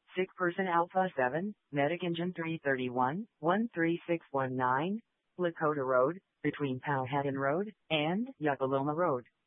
Sick person Alpha 7, Medic Engine 331, 13619, Lakota Road, between Powhatan Road and Yakaloma Road.